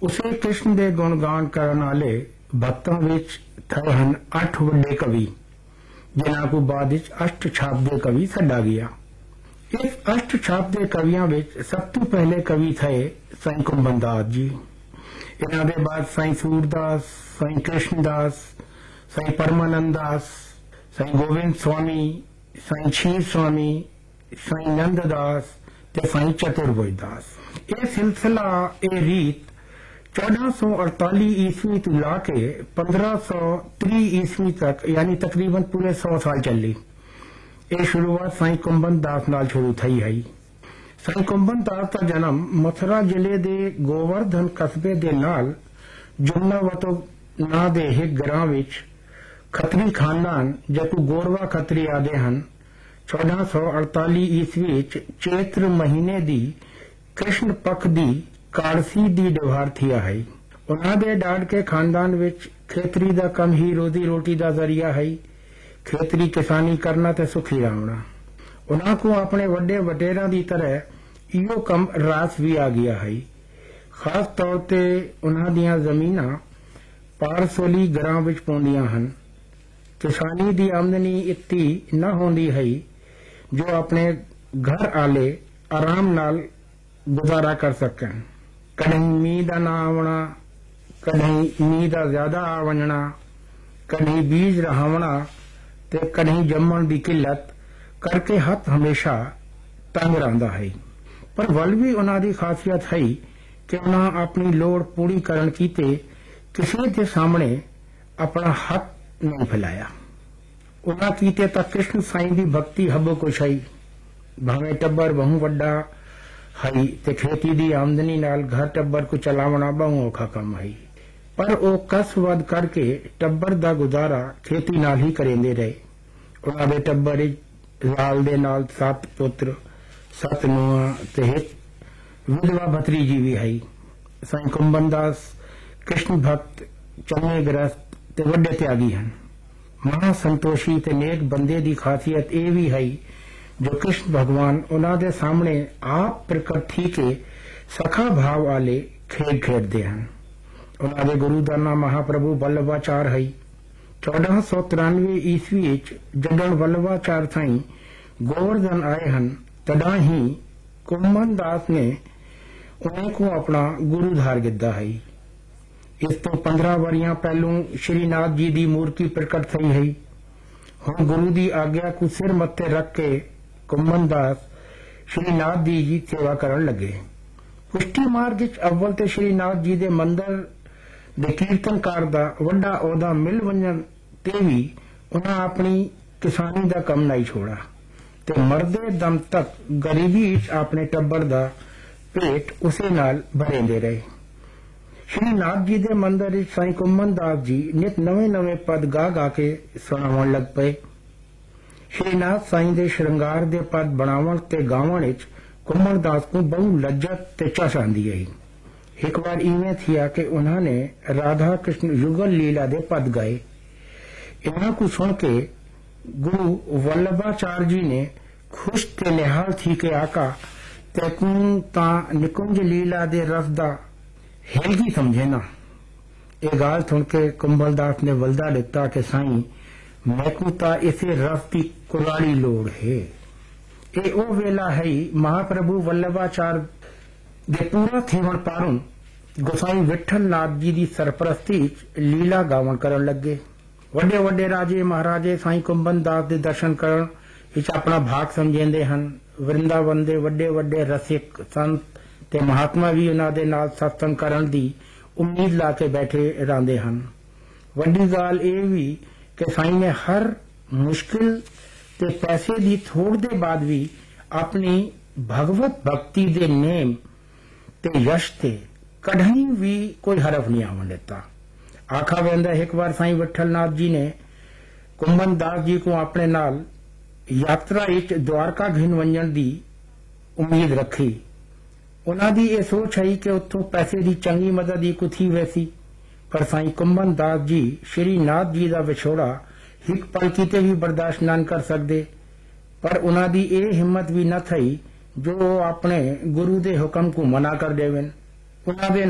ਉਸੇ ਕ੍ਰਿਸ਼ਨ ਦੇ ਗੁਣਗਾਨ ਕਰਨ ਵਾਲੇ ਭਗਤਾਂ ਵਿੱਚ ਥਏ ਹਨ 8 ਵੱਡੇ ਕਵੀ, ਜਿਨ੍ਹਾਂ ਨੂੰ ਬਾਅਦ ਵਿੱਚ ਅਸ਼ਟ ਛਾਪ ਦੇ ਕਵੀ ਛੱਡਾ ਗਿਆ। ਇਸ ਅਸ਼ਟ ਛਾਪ ਦੇ ਕਵੀਆਂ ਵਿੱਚ ਸਭ ਤੋਂ ਪਹਿਲੇ ਕਵੀ ਥਏ ਸਾਈਂ ਕੁੰਭਨ ਦਾਸ ਜੀ। ਇਹਨਾਂ ਦੇ ਬਾਅਦ ਸਾਈਂ ਸੂਰਦਾਸ, ਸਾਈਂ ਕ੍ਰਿਸ਼ਨਦਾਸ, ਸਾਈਂ ਪਰਮਾਨੰਦ ਦਾਸ, ਸਾਈਂ ਗੋਬਿੰਦ ਸਵਾਮੀ, ਸਾਈਂ ਸ਼ੀਰ ਸਵਾਮੀ, ਸਾਈਂ ਨੰਦ ਦਾਸ ਤੇ ਸਾਈਂ ਚਤੁਰਭੁਜ ਦਾਸ। ਇਹ ਸਿਲਸਿਲਾ, ਇਹ ਰੀਤ 1448 ਈਸਵੀ ਤੋਂ ਲਾ ਕੇ 1530 ਈਸਵੀ ਤੱਕ ਯਾਨੀ ਤਕਰੀਬਨ ਪੂਰੇ 100 ਸਾਲ ਚੱਲੀ। ਇਹ ਸ਼ੁਰੂਆਤ ਸਾਈਂ ਕੁੰਭਨ ਦਾਸ ਨਾਲ ਸ਼ੁਰੂ ਥਈ ਹੈ। ਸਾਈਂ ਕੁੰਭਨ ਦਾਸ ਦਾ ਜਨਮ ਮਥੁਰਾ ਜ਼ਿਲ੍ਹੇ ਦੇ ਗੋਵਰਧਨ ਕਸਬੇ ਦੇ ਨਾਲ ਜੁਮਨਾਵਤੋ ਨਾਂ ਦੇ ਇੱਕ ਗ੍ਰਾਮ ਵਿੱਚ ਖੱਤਰੀ ਖਾਨਦਾਨ, ਜਤੂ ਗੋਰਵਾ ਖੱਤਰੀ ਆਦੇ ਹਨ, 1448 ਈਸਵੀ ਵਿੱਚ ਚੇਤਰ ਮਹੀਨੇ ਦੀ ਕ੍ਰਿਸ਼ਨ ਪੱਖ ਦੀ ਕਾਰਸੀ ਦੀ ਡਵਾਰ ਥਿਆ ਹੈ। ਉਹਨਾਂ ਦੇ ਡਾੜ ਕੇ ਖਾਨਦਾਨ ਵਿੱਚ ਖੇਤਰੀ ਦਾ ਕੰਮ ਹੀ ਰੋਜ਼ੀ ਰੋਟੀ ਦਾ ਜ਼ਰੀਆ ਹੈ। ਖੇਤਰੀ ਕਿਸਾਨੀ ਕਰਨਾ ਤੇ ਸੁਖੀ ਰਹਿਣਾ। ਉਹਨਾਂ ਕੋ ਆਪਣੇ ਵੱਡੇ ਵਡੇਰਾਂ ਦੀ ਤਰ੍ਹਾਂ ਇਹੋ ਕੰਮ ਰਾਸ ਵੀ ਆ ਗਿਆ ਹੈ। ਖਾਸ ਤੌਰ ਤੇ ਉਹਨਾਂ ਦੀਆਂ ਜ਼ਮੀਨਾਂ ਪਾਰਸੋਲੀ ਗ੍ਰਾਮ ਵਿੱਚ ਪਾਉਂਦੀਆਂ ਹਨ। ਕਿਸਾਨੀ ਦੀ ਆਮਦਨੀ ਇਤਨੀ ਨਾ ਹੁੰਦੀ ਹੈ ਜੋ ਆਪਣੇ ਘਰ ਆਲੇ ਆਰਾਮ ਨਾਲ ਗੁਜ਼ਾਰਾ ਕਰ ਸਕਣ। ਕਦੇ ਮੀਂਹ ਦਾ ਨਾ ਆਉਣਾ, ਕਦੇ ਮੀਂਹ ਦਾ ਜ਼ਿਆਦਾ ਆ ਵੰਜਣਾ, ਕਦੇ ਬੀਜ ਰਹਾਵਣਾ ਤੇ ਕਦੇ ਜੰਮਣ ਦੀ ਕਿੱਲਤ ਕਰਕੇ ਹੱਥ ਹਮੇਸ਼ਾ ਤੰਗ ਰਹਿੰਦਾ ਹੈ। ਪਰ ਵੱਲ ਵੀ ਉਹਨਾਂ ਦੀ ਖਾਸੀਅਤ ਹੈ ਕਿ ਉਹਨਾਂ ਆਪਣੀ ਲੋੜ ਪੂਰੀ ਕਰਨ ਕੀਤੇ ਕਿਸੇ ਦੇ ਸਾਹਮਣੇ ਆਪਣਾ ਹੱਥ ਨਹੀਂ ਫੈਲਾਇਆ। ਉਹਨਾਂ ਕੀਤੇ ਤਾਂ ਕ੍ਰਿਸ਼ਨ ਸਾਈਂ ਦੀ ਭਗਤੀ ਹੱਬੋ ਕੁਛ ਹੈ। ਭਾਵੇਂ ਟੱਬਰ ਬਹੁ ਵੱਡਾ ਹੈ ਤੇ ਖੇਤੀ ਦੀ ਆਮਦਨੀ ਨਾਲ ਘਰ ਟੱਬਰ ਕੋ ਚਲਾਉਣਾ ਬਹੁ ਔਖਾ ਕੰਮ ਹੈ, ਪਰ ਉਹ ਕਸਵਦ ਕਰਕੇ ਟੱਬਰ ਦਾ ਗੁਜ਼ਾਰਾ ਖੇਤੀ ਨਾਲ ਹੀ ਕਰਿੰਦੇ ਰਹੇ। ਉਹਨਾਂ ਦੇ ਟੱਬਰ ਵਿੱਚ ਲਾਲ ਦੇ ਨਾਲ 7 ਪੁੱਤਰ, 7 ਨੂੰਹਾਂ ਤੇ ਇੱਕ ਵਿਧਵਾ ਭਤਰੀਜੀ ਵੀ ਹੈ। ਸਾਈਂ ਕੁੰਭਨ ਦਾਸ ਕ੍ਰਿਸ਼ਨ ਭਗਤ, ਚੰਗੇ ਗ੍ਰਸਤ ਤੇ ਵੱਡੇ ਤਿਆਗੀ ਹਨ। ਮਹਾ ਸੰਤੋਸ਼ੀ ਤੇ ਨੇਕ ਬੰਦੇ ਦੀ ਖਾਸੀਅਤ ਇਹ ਵੀ ਹੈ ਜੋ ਕ੍ਰਿਸ਼ਨ ਭਗਵਾਨ ਉਹਨਾਂ ਦੇ ਸਾਹਮਣੇ ਆਪ ਪ੍ਰਕਟ ਥੀ ਕੇ ਸਖਾ ਭਾਵ ਵਾਲੇ ਖੇਡ ਖੇਡਦੇ ਹਨ। ਉਹਨਾਂ ਦੇ ਗੁਰੂ ਦਾ ਨਾਮ ਮਹਾਪ੍ਰਭੂ ਵੱਲਭਾਚਾਰ ਹੈ। 1493 ਈਸਵੀ ਵਿੱਚ ਜਦੋਂ ਵੱਲਭਾਚਾਰ ਸਾਈਂ ਗੋਵਰਧਨ ਆਏ ਹਨ, ਤਦਾਂ ਹੀ ਕੁੰਭਨ ਦਾਸ ਨੇ ਉਹਨਾਂ ਕੋ ਆਪਣਾ ਗੁਰੂ ਧਾਰ ਦਿੱਤਾ ਹੈ। ਇਸ ਤੋਂ 15 ਵਰਿਆਂ ਪਹਿਲੋਂ ਸ਼੍ਰੀਨਾਥ ਜੀ ਦੀ ਮੂਰਤੀ ਪ੍ਰਕਟ ਥਈ ਹੈ। ਹੁਣ ਗੁਰੂ ਦੀ ਆਗਿਆ ਕੋ ਸਿਰ ਮੱਥੇ ਰੱਖ ਕੇ ਕੁੰਭਨ ਦਾਸ ਸ਼੍ਰੀਨਾਥ ਦੀ ਜੀ ਸੇਵਾ ਕਰਨ ਲੱਗੇ। ਪੁਸ਼ਟੀ ਮਾਰਗ ਵਿੱਚ ਅਵਲ ਤੇ ਸ਼੍ਰੀਨਾਥ ਜੀ ਦੇ ਮੰਦਰ ਦੇ ਕੀਰਤਨਕਾਰ ਦਾ ਵੱਡਾ ਅਹੁਦਾ ਮਿਲ ਵੰਜਣ ਤੇ ਵੀ ਉਹਨਾਂ ਆਪਣੀ ਕਿਸਾਨੀ ਦਾ ਕੰਮ ਨਹੀਂ ਛੋੜਾ ਤੇ ਮਰਦੇ ਦਮ ਤੱਕ ਗਰੀਬੀ ਵਿੱਚ ਆਪਣੇ ਟੱਬਰ ਦਾ ਪੇਟ ਉਸੇ ਨਾਲ ਭਰੇਂਦੇ ਰਹੇ। ਸ਼੍ਰੀਨਾਥ ਜੀ ਦੇ ਮੰਦਰ ਵਿੱਚ ਸਾਈਂ ਕੁੰਭਨ ਦਾਸ ਜੀ ਨਿਤ ਨਵੇਂ ਪਦ ਗਾ ਕੇ ਸੁਣਾਉਣ ਲੱਗ ਪਏ। ਸ਼੍ਰੀਨਾਥ ਸਾਈਂ ਦੇ ਸ਼ਿੰਗਾਰ ਦੇ ਪਦ ਬਣਾਉਣ ਤੇ ਗਾਵਣ ਵਿੱਚ ਕੁੰਭਨ ਦਾਸ ਨੂੰ ਬਹੁ ਲੱਜਤ ਤੇ ਚਸ ਆਂਦੀ ਹੈ। ਇੱਕ ਵਾਰ ਇਵੇਂ ਥਿਆ ਕਿ ਉਹਨਾਂ ਨੇ ਰਾਧਾ ਕ੍ਰਿਸ਼ਨ ਯੁਗਲ ਲੀਲਾ ਦੇ ਪਦ ਗਾਏ। ਇਹਨਾਂ ਕੋ ਸੁਣ ਕੇ ਗੁਰੂ ਵੱਲਭਾਚਾਰ ਜੀ ਨੇ ਖੁਸ਼ ਤੇ ਨਿਹਾਲ ਥੀ ਕੇ ਆਕਾ ਤੈਨੂੰ ਤਾਂ ਨਿਕੁੰਜ ਲੀਲਾ ਦੇ ਰਸ ਦਾ ਹੈਲਗੀ ਸਮਝੇ ਨਾ। ਇਹ ਗੱਲ ਸੁਣ ਕੇ ਕੁੰਭਨ ਦਾਸ ਨੇ ਵਲਦਾ ਲਿੱਤਾ ਕਿ ਸਾਈਂ ਮੈਕੂ ਤਾਂ ਇਸੇ ਰਸ ਦੀ ਕੁਰਾੜੀ ਲੋੜ ਹੈ। ਇਹ ਉਹ ਵੇਲਾ ਹੈ ਮਹਾਪ੍ਰਭੂ ਵੱਲਭਾਚਾਰ ਦੇ ਪੂਰਾ ਥੇਵਣ ਪਾਰੋਂ ਗੋਸਾਈ ਵਿਠਲ ਨਾਥ ਜੀ ਦੀ ਸਰਪ੍ਰਸਤੀ ਵਿੱਚ ਲੀਲਾ ਗਾਵਣ ਕਰਨ ਲੱਗੇ। ਵੱਡੇ ਵੱਡੇ ਰਾਜੇ ਮਹਾਰਾਜੇ ਸਾਈਂ ਕੁੰਭਨ ਦਾਸ ਦੇ ਦਰਸ਼ਨ ਕਰਨ ਵਿੱਚ ਆਪਣਾ ਭਾਗ ਸਮਝਦੇ ਹਨ। ਵਰਿੰਦਾਵਨ ਦੇ ਵੱਡੇ ਵੱਡੇ ਰਸਿਕ ਸੰਤ ਤੇ ਮਹਾਤਮਾ ਵੀ ਉਹਨਾਂ ਦੇ ਨਾਲ ਸਤਸੰਗ ਕਰਨ ਦੀ ਉਮੀਦ ਲਾ ਕੇ ਬੈਠੇ ਰਹਿੰਦੇ ਹਨ। ਵੱਡੀ ਗੱਲ ਇਹ ਵੀ ਕਿ ਸਾਈਂ ਨੇ ਹਰ ਮੁਸ਼ਕਿਲ ਤੇ ਪੈਸੇ ਦੀ ਥੋੜ ਦੇ ਬਾਅਦ ਵੀ ਆਪਣੀ ਭਗਵਤ ਭਗਤੀ ਦੇ ਨੇਮ ਤੇ ਯਸ਼ ਤੇ ਕਢਾਈ ਵੀ ਕੋਈ ਹਰਫ ਨਹੀਂ ਆਉਣ ਦਿੱਤਾ। ਆਖਾ ਵੰਦਾ ਇੱਕ ਵਾਰ ਸਾਈਂ ਵਿਠਲ ਨਾਥ ਜੀ ਨੇ ਕੁੰਭਨ ਦਾਸ ਜੀ ਕੋ ਆਪਣੇ ਨਾਲ ਯਾਤਰਾ ਵਿੱਚ ਦਵਾਰਕਾ ਘਿਨ ਵੰਜਣ ਦੀ ਉਮੀਦ ਰੱਖੀ। ਉਹਨਾਂ ਦੀ ਇਹ ਸੋਚ ਹੈ ਕਿ ਉੱਥੋਂ ਪੈਸੇ ਦੀ ਚੰਗੀ ਮਦਦ ਹੀ ਕੁਥੀ ਵੈਸੀ, ਪਰ ਸਾਈਂ ਕੁੰਭਨ ਦਾਸ ਜੀ ਸ਼੍ਰੀਨਾਥ ਜੀ ਦਾ ਵਿਛੋੜਾ ਇੱਕ ਪਲ ਕੀਤੇ ਵੀ ਬਰਦਾਸ਼ਤ ਨਾ ਕਰ ਸਕਦੇ। ਪਰ ਉਹਨਾਂ ਦੀ ਇਹ ਹਿੰਮਤ ਵੀ ਨਾ ਥਈ ਜੋ ਆਪਣੇ ਗੁਰੂ ਦੇ ਹੁਕਮ ਕੋ ਮਨਾ ਕਰ ਦੇਵਨ। ਉਹਨਾਂ ਦੇ